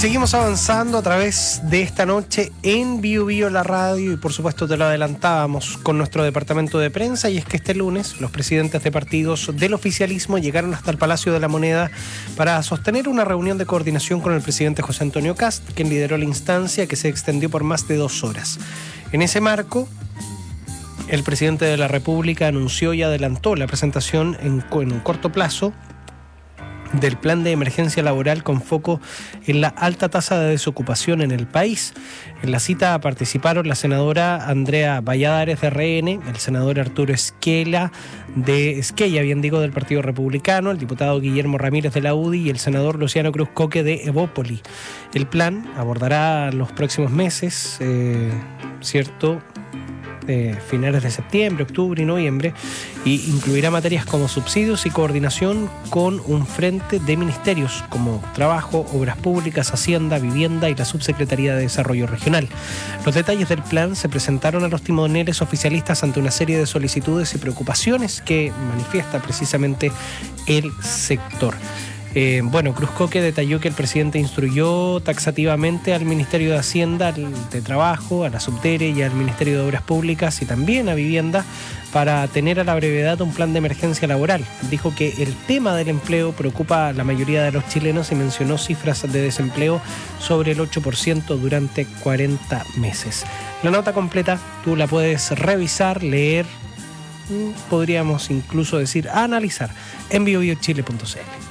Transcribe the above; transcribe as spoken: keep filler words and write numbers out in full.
seguimos avanzando a través de esta noche en Bio Bio la radio y por supuesto te lo adelantábamos con nuestro departamento de prensa, y es que este lunes los presidentes de partidos del oficialismo llegaron hasta el Palacio de la Moneda para sostener una reunión de coordinación con el presidente José Antonio Kast, quien lideró la instancia que se extendió por más de dos horas. En ese marco, el presidente de la República anunció y adelantó la presentación en, en un corto plazo del plan de emergencia laboral con foco en la alta tasa de desocupación en el país. En la cita participaron la senadora Andrea Valladares de R N, el senador Arturo Esquela de Esquella, bien digo, del Partido Republicano, el diputado Guillermo Ramírez de la U D I y el senador Luciano Cruz Coque de Evópoli. El plan abordará los próximos meses, eh, ¿cierto?, Eh, finales de septiembre, octubre y noviembre, y incluirá materias como subsidios y coordinación con un frente de ministerios como Trabajo, Obras Públicas, Hacienda, Vivienda y la Subsecretaría de Desarrollo Regional. Los detalles del plan se presentaron a los timoneles oficialistas ante una serie de solicitudes y preocupaciones que manifiesta precisamente el sector. Eh, bueno, Cruz Coque detalló que el presidente instruyó taxativamente al Ministerio de Hacienda, de Trabajo, a la Subdere y al Ministerio de Obras Públicas y también a Vivienda para tener a la brevedad un plan de emergencia laboral. Dijo que el tema del empleo preocupa a la mayoría de los chilenos y mencionó cifras de desempleo sobre el ocho por ciento durante cuarenta meses. La nota completa tú la puedes revisar, leer, podríamos incluso decir analizar en bio bio chile punto c l.